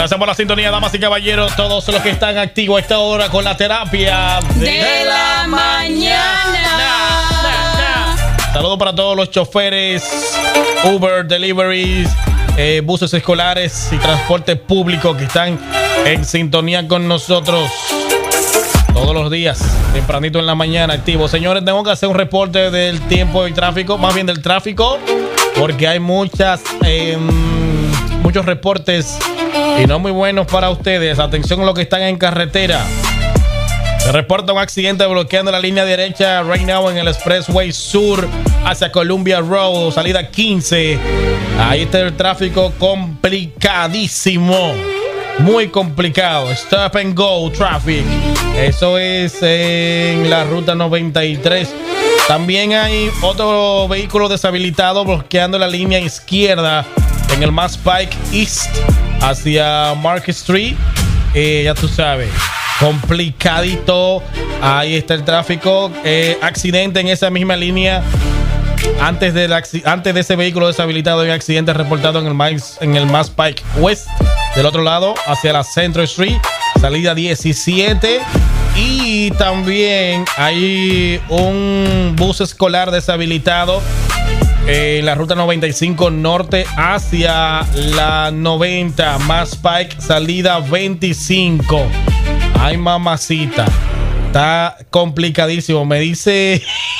Gracias por la sintonía, damas y caballeros, todos los que están activos a esta hora con la terapia de la mañana. Saludos para todos los choferes, Uber, deliveries, buses escolares y transporte público que están en sintonía con nosotros todos los días, tempranito en la mañana, activo. Señores, tengo que hacer un reporte del tiempo y tráfico, más bien del tráfico, porque hay muchos reportes y no muy buenos para ustedes. Atención a los que están en carretera. Se reporta un accidente bloqueando la línea derecha right now en el Expressway Sur hacia Columbia Road, salida 15. Ahí está el tráfico complicadísimo. Muy complicado. Stop and go traffic. Eso es en la ruta 93. También hay otro vehículo deshabilitado bloqueando la línea izquierda en el Mass Pike East hacia Market Street. Ya tú sabes, complicadito. Ahí está el tráfico. Accidente en esa misma línea. Antes de ese vehículo deshabilitado hay un accidente reportado en el Mass Pike West. Del otro lado, hacia la Central Street, salida 17. Y también hay un bus escolar deshabilitado en la ruta 95 norte hacia la 90. Mass Pike, salida 25. Ay, mamacita. Está complicadísimo. Me dice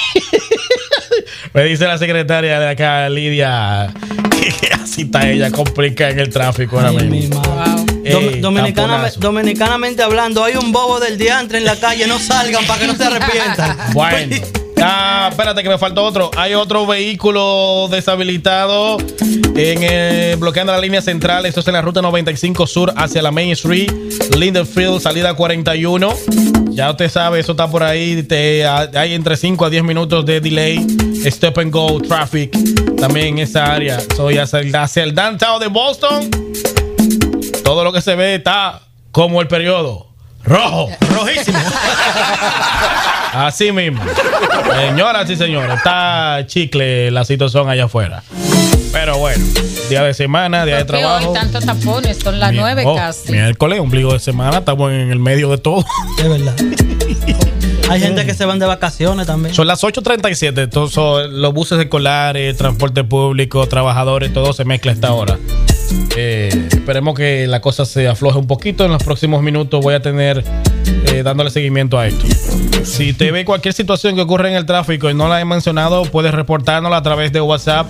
la secretaria de acá, Lidia, que así está ella, complicada en el tráfico ahora mismo. Dominicanamente hablando, hay un bobo del diantre en la calle, no salgan para que no se arrepientan. Bueno. Espérate que me faltó otro. Hay otro vehículo deshabilitado bloqueando la línea central. Esto es en la ruta 95 sur hacia la Main Street, Lindenfield, salida 41. Ya usted sabe, eso está por ahí. Hay entre 5 a 10 minutos de delay. Stop and go traffic también en esa área. Soy hacia el downtown de Boston. Todo lo que se ve está como el periodo rojo, rojísimo. Así mismo. Señoras y señores, está chicle la situación allá afuera. Pero bueno, día de semana, día de trabajo. Hoy tantos tapones, son las 9 casi. Miércoles, ombligo de semana, estamos en el medio de todo. Es verdad. Hay gente que se van de vacaciones también. Son las 8:37. Todos los buses escolares, transporte público, trabajadores, todo se mezcla a esta hora. Esperemos que la cosa se afloje un poquito. En los próximos minutos voy a tener dándole seguimiento a esto. Si te ve cualquier situación que ocurre en el tráfico y no la he mencionado, puedes reportárnosla a través de WhatsApp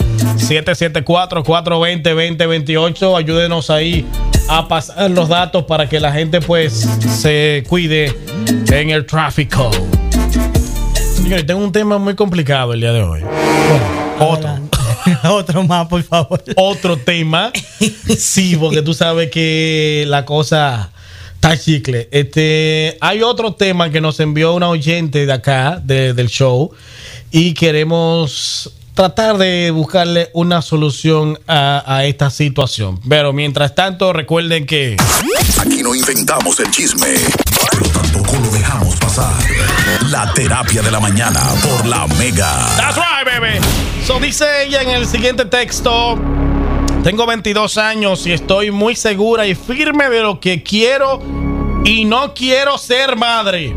774-420-2028. Ayúdenos ahí a pasar los datos para que la gente pues se cuide en el tráfico. Señores, tengo un tema muy complicado el día de hoy. Otro más, por favor. Otro tema. Sí, porque tú sabes que la cosa está chicle. Hay otro tema que nos envió una oyente de acá, del show, y queremos tratar de buscarle una solución a esta situación. Pero mientras tanto, recuerden que aquí no inventamos el chisme, pero tampoco lo dejamos pasar. La terapia de la mañana por la Mega. That's right, baby. So dice ella en el siguiente texto: tengo 22 años y estoy muy segura y firme de lo que quiero y no quiero ser madre.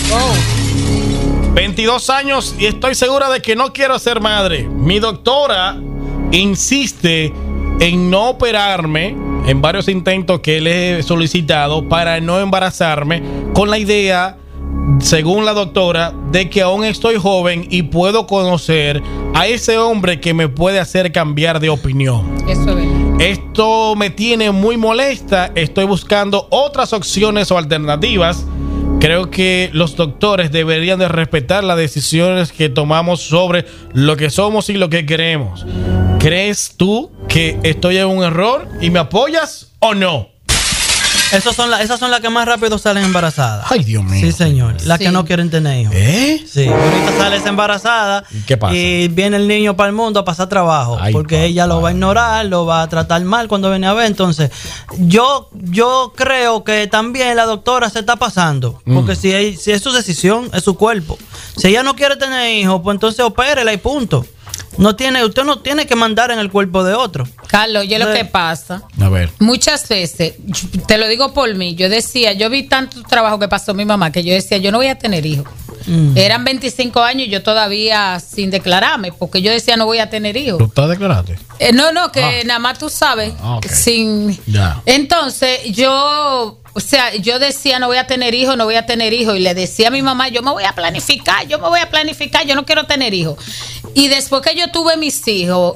22 años y estoy segura de que no quiero ser madre. Mi doctora insiste en no operarme en varios intentos que le he solicitado para no embarazarme, con la idea, según la doctora, de que aún estoy joven y puedo conocer a ese hombre que me puede hacer cambiar de opinión. Eso es. Esto me tiene muy molesta. Estoy buscando otras opciones o alternativas. Creo que los doctores deberían de respetar las decisiones que tomamos sobre lo que somos y lo que queremos. ¿Crees tú que estoy en un error y me apoyas o no? Esas son las que más rápido salen embarazadas. Ay, Dios mío. Sí, señor. Las que no quieren tener hijos. Sí. Ahorita sales embarazada. ¿Qué pasa? Y viene el niño para el mundo a pasar trabajo. Ay, porque papá. ella lo va a ignorar, lo va a tratar mal cuando viene a ver. Entonces, yo creo que también la doctora se está pasando. Porque si es su decisión, es su cuerpo. Si ella no quiere tener hijos, pues entonces opérela y punto. Usted no tiene que mandar en el cuerpo de otro. Carlos, oye lo que pasa. A ver. Muchas veces, te lo digo por mí, yo vi tanto trabajo que pasó mi mamá que yo decía, yo no voy a tener hijos. Eran 25 años y yo todavía sin declararme, porque yo decía no voy a tener hijos. ¿Tú estás declarado? No, que nada más tú sabes. Okay. Entonces yo decía no voy a tener hijos, y le decía a mi mamá, yo me voy a planificar, yo no quiero tener hijos. Y después que yo tuve mis hijos,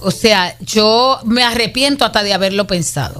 yo me arrepiento hasta de haberlo pensado.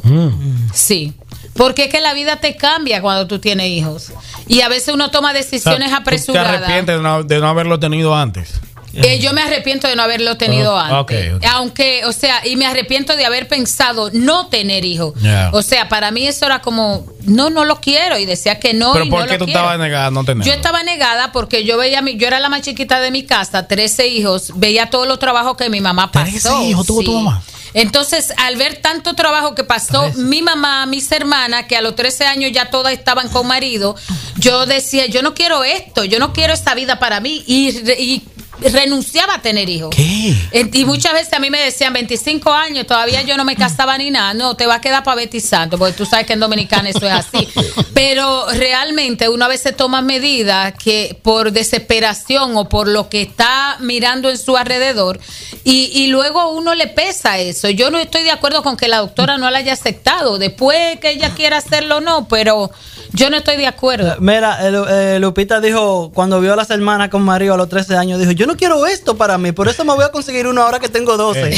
Sí. Porque es que la vida te cambia cuando tú tienes hijos. Y a veces uno toma decisiones apresuradas. ¿Te arrepientes de no haberlo tenido antes? Yo me arrepiento de no haberlo tenido antes. Okay. Aunque, y me arrepiento de haber pensado no tener hijos. Yeah. Para mí eso era como, no lo quiero. Y decía que no. ¿Pero por qué tú estabas negada a no tenerlo? Yo estaba negada porque yo era la más chiquita de mi casa, 13 hijos, veía todos los trabajos que mi mamá pasó. 13 hijos tuvo tu mamá. Entonces, al ver tanto trabajo que pasó mi mamá, mis hermanas, que a los 13 años ya todas estaban con marido, yo decía, yo no quiero esto, yo no quiero esta vida para mí. Y renunciaba a tener hijos. ¿Qué? Y muchas veces a mí me decían 25 años, todavía yo no me casaba ni nada. No, te va a quedar para Betty Santo, porque tú sabes que en Dominicana eso es así. Pero realmente uno a veces toma medidas que por desesperación o por lo que está mirando en su alrededor y luego a uno le pesa eso. Yo no estoy de acuerdo con que la doctora no la haya aceptado. Después que ella quiera hacerlo, no, pero yo no estoy de acuerdo. Mira, Lupita dijo, cuando vio a las hermanas con Mario a los 13 años, dijo, yo no quiero esto para mí, por eso me voy a conseguir uno ahora que tengo 12.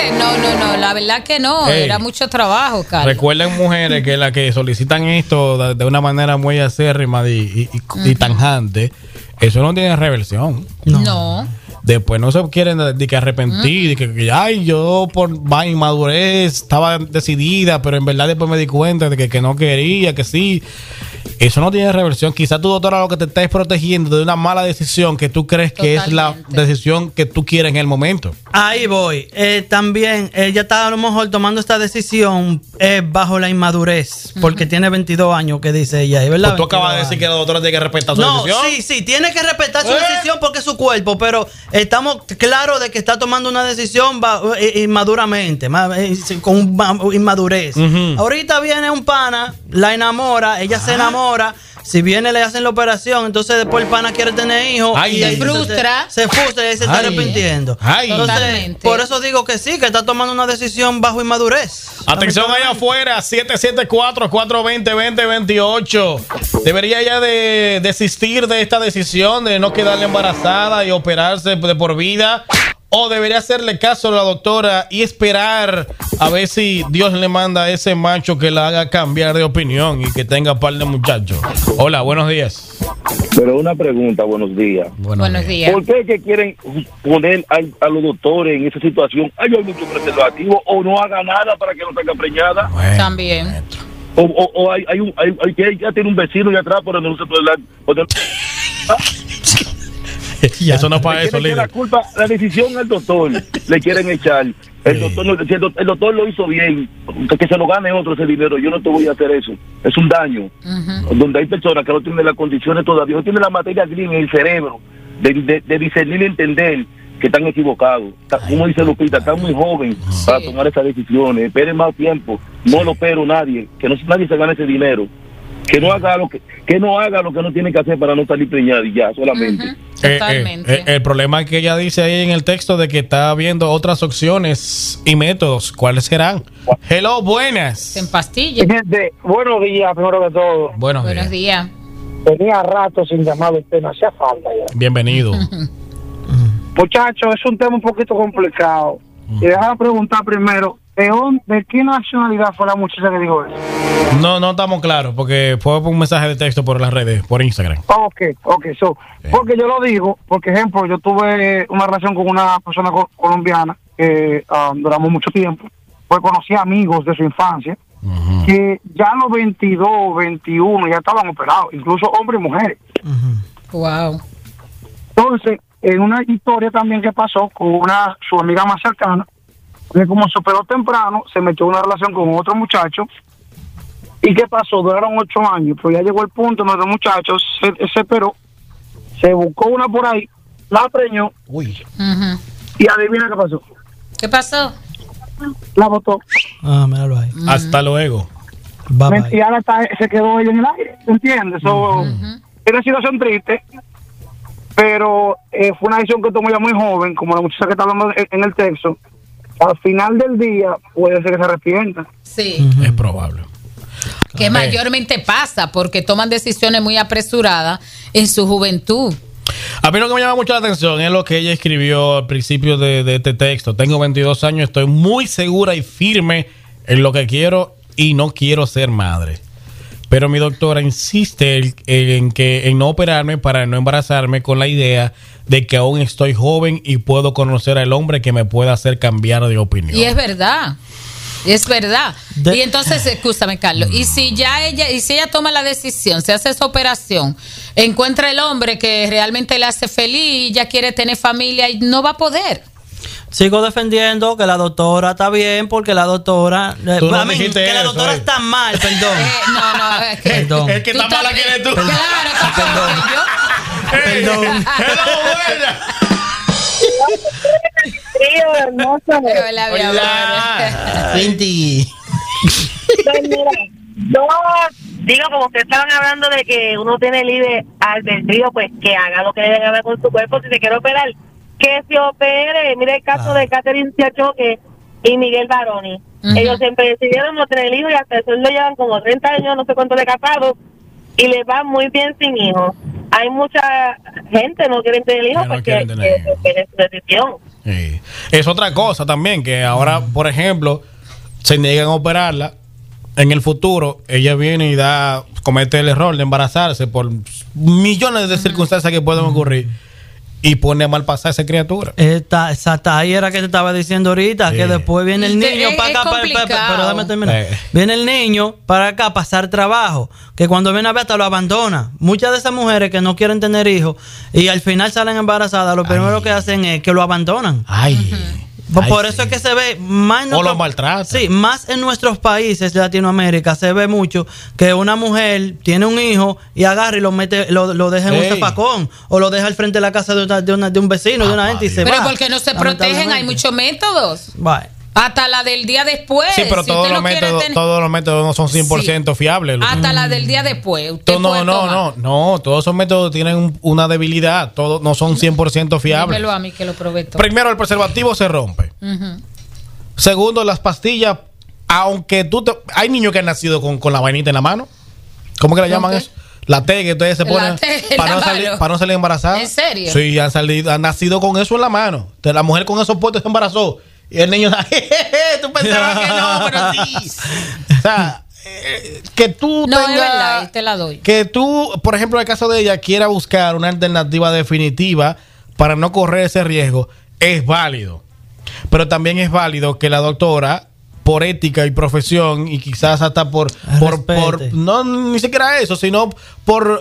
No, la verdad que no, era mucho trabajo, Carlos. Recuerden, mujeres, que las que solicitan esto de una manera muy acérrima y tanjante, eso no tiene reversión. No. Después no se quieren de que arrepentir, de que ay, yo por inmadurez estaba decidida, pero en verdad después me di cuenta de que no quería, que sí. Eso no tiene reversión. Quizás tu doctora lo que te está protegiendo de una mala decisión que tú crees que es la decisión que tú quieres en el momento. Ahí voy. También ella está a lo mejor tomando esta decisión bajo la inmadurez, porque tiene 22 años, que dice ella, ¿verdad? Pues tú acabas de decir que la doctora tiene que respetar su decisión. Sí, tiene que respetar su decisión porque es su cuerpo, pero estamos claros de que está tomando una decisión inmaduramente, con inmadurez. Ahorita viene un pana, la enamora, ella se enamora. Si viene, le hacen la operación, entonces después el pana quiere tener hijos y se frustra. Se frustra y se está arrepintiendo. Entonces, por eso digo que sí, que está tomando una decisión bajo inmadurez. Atención allá afuera, 774-420-2028. ¿Debería ya de desistir de esta decisión de no quedarle embarazada y operarse de por vida? ¿O debería hacerle caso a la doctora y esperar a ver si Dios le manda a ese macho que la haga cambiar de opinión y que tenga par de muchachos? Hola, buenos días. Pero una pregunta, buenos días. Buenos días. ¿Por qué que quieren poner a los doctores en esa situación? Hay mucho preservativo o no haga nada para que no tenga preñada. Bueno, también. O hay que ya tiene un vecino allá atrás, pero no se puede hablar. Eso no es para eso, líder. La decisión al doctor le quieren echar. El doctor lo hizo bien, que se lo gane otro ese dinero. Yo no te voy a hacer eso. Es un daño. Donde hay personas que no tienen las condiciones todavía, no tienen la materia gris en el cerebro de discernir y entender que están equivocados. Como dice Lupita, están muy jóvenes para tomar esas decisiones. Esperen más tiempo. No lo espero nadie. Que nadie se gane ese dinero. Que no haga lo que no tiene que hacer para no salir preñada y ya, solamente. Totalmente. El problema es que ella dice ahí en el texto de que está viendo otras opciones y métodos. ¿Cuáles serán? Hello, buenas. En pastillas. Buenos días, primero que todo. Buenos días. Tenía rato sin llamar a usted, no hacía falta ya. Bienvenido. Muchachos, es un tema un poquito complicado. Y déjame preguntar primero, ¿de qué nacionalidad fue la muchacha que dijo eso? No estamos claros, porque fue un mensaje de texto por las redes, por Instagram. Okay. Porque yo lo digo, por ejemplo, yo tuve una relación con una persona colombiana que duramos mucho tiempo, pues conocí amigos de su infancia, que ya a los 22, 21 ya estaban operados, incluso hombres y mujeres. Wow. Entonces, en una historia también que pasó con su amiga más cercana, que como se operó temprano, se metió en una relación con otro muchacho. ¿Y qué pasó? Duraron 8 años, pero ya llegó el punto donde el muchacho se operó, se buscó una por ahí, la preñó, y adivina qué pasó. ¿Qué pasó? La votó. Ah, míralo ahí. Hasta luego. Bye, bye. Y ahora se quedó ella en el aire, ¿entiendes? Es una situación triste, pero fue una decisión que tomó ella muy joven, como la muchacha que está hablando en el texto. Al final del día puede ser que se arrepienta. Sí. Es probable. Que mayormente pasa porque toman decisiones muy apresuradas en su juventud. A mí lo que me llama mucho la atención es lo que ella escribió al principio de este texto. Tengo 22 años, estoy muy segura y firme en lo que quiero y no quiero ser madre. Pero mi doctora insiste en no operarme para no embarazarme, con la idea de que aún estoy joven y puedo conocer al hombre que me pueda hacer cambiar de opinión. Y es verdad. Es verdad. Y entonces, escúchame, Carlos, y si ella toma la decisión, se hace esa operación, encuentra el hombre que realmente le hace feliz y ya quiere tener familia y no va a poder. Sigo defendiendo que la doctora está bien, porque la doctora Tú no a mí, dijiste que la eso, doctora está mal, perdón. No, es que Perdón. El que está mala que eres tú. Claro, Perdón. Tío, hermoso. Hola. Cindy. Pues mira, yo digo, como ustedes estaban hablando de que uno tiene libre albedrío, pues que haga lo que le dé gana con su cuerpo. Si se quiere operar, que se opere. Mira el caso de Catherine Siachoque y Miguel Baroni. Ellos siempre decidieron no tener hijos y hasta eso lo llevan como 30 años, no sé cuánto de casados, y les va muy bien sin hijos. Hay mucha gente no quiere tener hijos porque es su decisión. Sí. Es otra cosa también, que ahora, por ejemplo, se niegan a operarla. En el futuro, ella viene y comete el error de embarazarse por millones de circunstancias que pueden ocurrir y pone a mal pasar a esa criatura. Exacto, ahí era que te estaba diciendo ahorita, que después viene el niño para acá, pero déjame terminar. Viene el niño para acá a pasar trabajo, que cuando viene a ver hasta lo abandona. Muchas de esas mujeres que no quieren tener hijos y al final salen embarazadas, lo primero que hacen es que lo abandonan. Por eso es que se ve más o lo maltratan. Sí, más en nuestros países de Latinoamérica se ve mucho que una mujer tiene un hijo y agarra y lo mete, lo deja en un zafacón o lo deja al frente de la casa de un vecino, de una gente y se va. Pero porque no se protegen, hay muchos métodos. Hasta la del día después. Sí, pero todos los métodos no son 100% fiables. Hasta la del día después. No, todos esos métodos tienen una debilidad. Todos no son 100% fiables. Dímelo a mí que lo probé todo. Primero, el preservativo se rompe. Segundo, las pastillas, aunque hay niños que han nacido con la vainita en la mano. ¿Cómo que le llaman eso? La T que ustedes se ponen para no salir embarazadas. ¿En serio? Sí, han nacido con eso en la mano. Entonces, la mujer con esos puestos se embarazó. Y el niño, tú pensabas que no, pero sí. O sea, que tú no, es verdad, te la doy. Que tú, por ejemplo, en el caso de ella, quiera buscar una alternativa definitiva para no correr ese riesgo, es válido. Pero también es válido que la doctora, por ética y profesión, y quizás hasta por no ni siquiera eso, sino por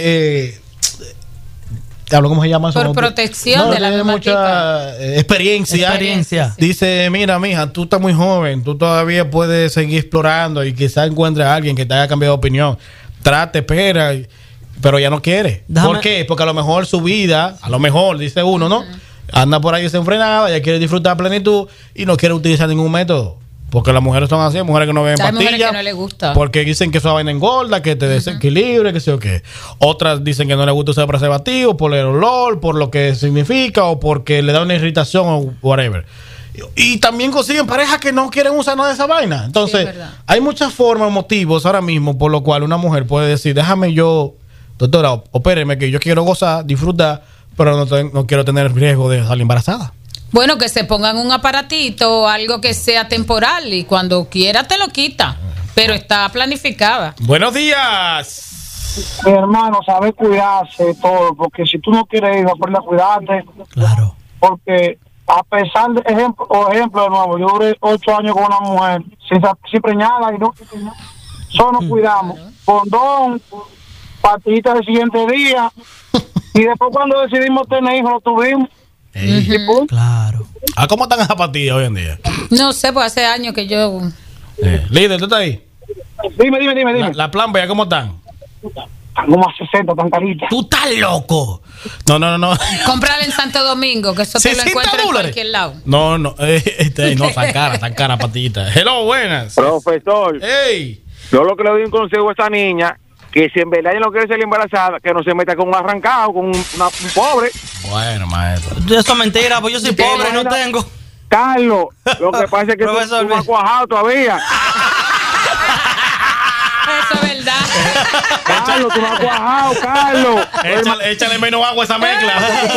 ¿cómo se llama eso? Por protección de la misma mucha experiencia. Dice, mira, mija, tú estás muy joven, tú todavía puedes seguir explorando y quizás encuentres a alguien que te haya cambiado de opinión. Espera, pero ya no quiere. ¿Por qué? Porque a lo mejor su vida, dice uno, ¿no? Anda por ahí desenfrenada, ya quiere disfrutar plenitud y no quiere utilizar ningún método. Porque las mujeres son así, mujeres que no ven pastillas. Hay mujeres que no les gusta. Porque dicen que esa vaina engorda, que te desequilibre, que sé o qué. Otras dicen que no les gusta usar preservativo por el olor, por lo que significa o porque le da una irritación o whatever. Y también consiguen parejas que no quieren usar nada de esa vaina. Entonces, hay muchas formas, motivos ahora mismo por lo cual una mujer puede decir, déjame yo, doctora, opéreme que yo quiero gozar, disfrutar, pero no quiero tener el riesgo de salir embarazada. Bueno, que se pongan un aparatito, algo que sea temporal y cuando quiera te lo quita, pero está planificada. Buenos días. Mi hermano, sabe cuidarse todo, porque si tú no quieres ir, aprende a cuidarte. Claro. Porque a pesar de ejemplo de nuevo, yo duré 8 años con una mujer sin preñada y no. Solo nos cuidamos. Condón, pastillitas del siguiente día y después cuando decidimos tener hijos lo tuvimos. Claro. ¿Cómo están esas pastillas hoy en día? No sé, pues hace años que yo... Líder, ¿tú estás ahí? Dime. La plan B, ¿cómo están? como a 60, tan carita. Tú estás loco. No. Cómprala en Santo Domingo, que eso te lo encuentras en cualquier lado. No, no, tan cara, patillita. Hello, buenas. Profesor, Hey. yo lo que le doy un consejo a esa niña, que si en verdad ella no quiere ser embarazada, que no se meta con un arrancado, con un pobre. Bueno, maestro. Eso es mentira, pues yo soy pobre, no tengo. Carlos, lo que pasa es que tú no has cuajado todavía. Eso es verdad. Carlos, tú no has cuajado, Carlos. Échale menos agua a esa mezcla.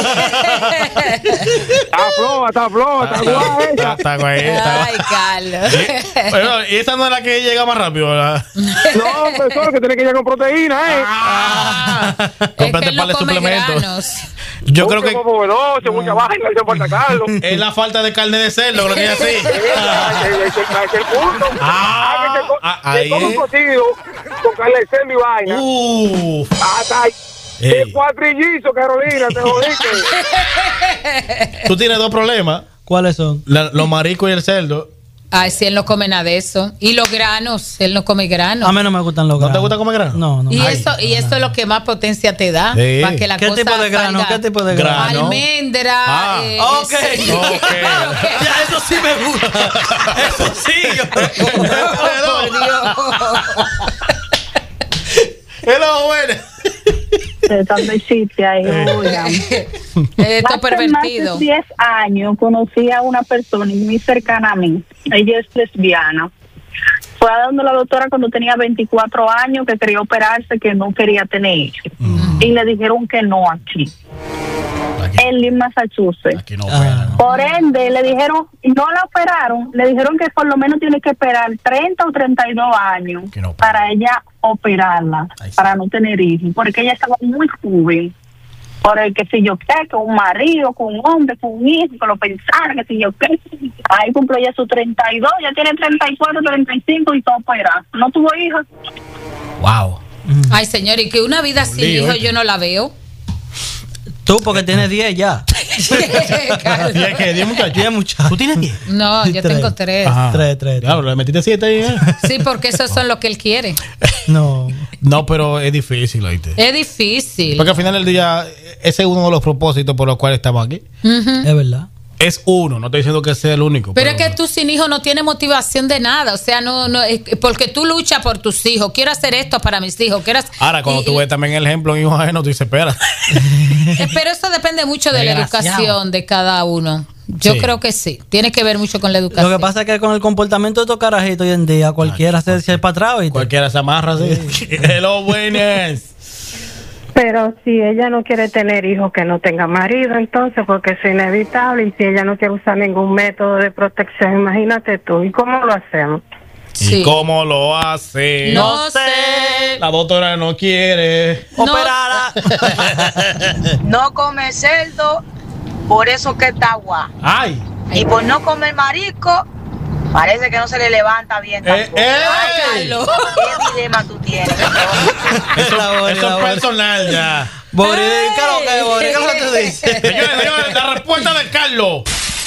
Está floja, está guay. Está guay. Ay, Carlos. Bueno, y esa no es la que llega más rápido, ¿verdad? No, profesor, que tiene que llegar con proteína, Cómprate él para no el come suplemento. granos. Yo creo que mucha vaina, yo para sacarlo. es la falta de carne de cerdo, lo que es así. Es el punto. Ahí Todo un es. cocido con carne de cerdo y vaina. Hasta ahí. Ey. Cuatrillizo, Carolina, te jodiste. Tú tienes dos problemas. ¿Cuáles son? Los mariscos y el cerdo. Ay, si él no come nada de eso. Y los granos, él no come granos. A mí no me gustan los ¿No granos. te gusta comer grano? No. Y eso es lo que más potencia te da. Sí. Para que la ¿Qué cosa tipo de grano? salga. ¿Qué tipo de grano? Grano. Almendra. Ok. Ok. Ya, eso sí me gusta. Eso sí, yo Hello, buenas. Esto pervertido. Hace más de 10 años conocí a una persona muy cercana a mí. Ella es lesbiana. Fue a donde la doctora cuando tenía 24 años que quería operarse, que no quería tener hijos. Y le dijeron que no aquí. En Lynn, Massachusetts. Aquí no operan. Por ende, le dijeron, no la operaron, le dijeron que por lo menos tiene que esperar 30 o 32 años Que no opera. para ella operarla, Ay, sí. para no tener hijos, porque ella estaba muy joven. Por el que si yo qué, con un marido, con un hombre, con un hijo, que lo pensara, que si yo qué. Ahí cumplió ya sus 32, ya tiene 34, 35 y todo operado. No tuvo hijos. Wow. Ay, señor, y que una vida sin lío, hijos ¿eh? yo no la veo. Tú, porque tienes 10 ya. ¿10 qué? ¿10 muchachos? 10 muchachos. ¿Tú tienes 10? No, yo Tres. tengo 3. Ajá. Tres. Diablo, le metiste 7 ahí, ¿eh? Sí, porque esos son los que él quiere. No. No, pero es difícil, ¿oíste? Es difícil. Porque al final del día, ese es uno de los propósitos por los cuales estamos aquí. Es verdad. Es uno, no estoy diciendo que sea el único. Pero es que tú sin hijos no tienes motivación de nada. O sea, no, porque tú luchas por tus hijos. Quiero hacer esto para mis hijos. Ahora, cuando tú ves también el ejemplo en hijos ajenos, tú dices, espera. Pero eso depende mucho de la Desgraciado. educación de cada uno. Yo Sí. creo que sí. Tiene que ver mucho con la educación. Lo que pasa es que con el comportamiento de estos carajitos hoy en día, cualquiera se echa para atrás. ¿Viste? Cualquiera se amarra así. Hello, buenas. Pero si ella no quiere tener hijos, que no tenga marido, entonces, porque es inevitable. Y si ella no quiere usar ningún método de protección, imagínate tú. ¿Y cómo lo hacemos? Sí. ¿Y cómo lo hace? No sé. La doctora no quiere. Operada. No come cerdo, por eso que está guau. ¡Ay! Y por no comer marisco, parece que no se le levanta bien tampoco. Ay, Carlos. ¿Qué dilema tú tienes? Eso es personal ya. Bori, ¿qué es lo que es, Bori? ¿Qué es lo que tú dices? Señores, la respuesta de Carlos.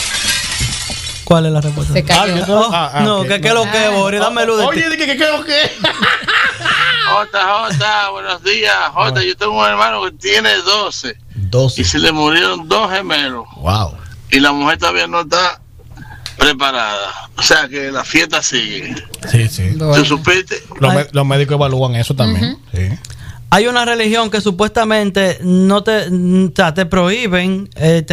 ¿Cuál es la respuesta? Se cayó. No, ok. ¿qué es lo que es, Bori? Dame luz de ti. Oye, ¿qué creo que? Jota, buenos días. Jota, yo tengo un hermano que tiene 12 y se le murieron 2 gemelos. Wow. Y la mujer todavía no está preparada. O sea que la fiesta sigue. Sí. ¿Tú supiste? Los médicos evalúan eso también. Sí. Hay una religión que supuestamente no te, o sea, te prohíben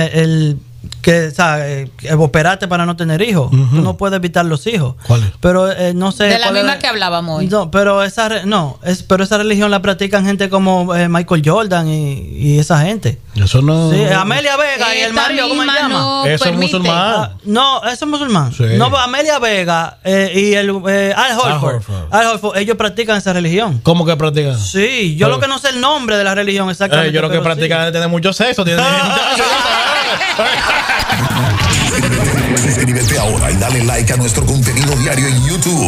operarte para no tener hijos. Tú no puedes evitar los hijos. ¿Cuál es? Pero no sé. De la cuál misma era- que hablábamos hoy. No, pero esa religión la practican gente como Michael Jordan y esa gente. Eso no. Sí, Amelia Vega y el Esta marido, ¿cómo se misma llama? no Eso es permite. musulmán. No, eso es musulmán. Sí. No, Amelia Vega y el Al Horford. Al Horford, ellos practican esa religión. ¿Cómo que practican? Sí, yo lo que no sé el nombre de la religión exactamente. Yo lo que pero practican sí. es tener mucho sexo. Suscríbete ahora y dale like a nuestro contenido diario en YouTube.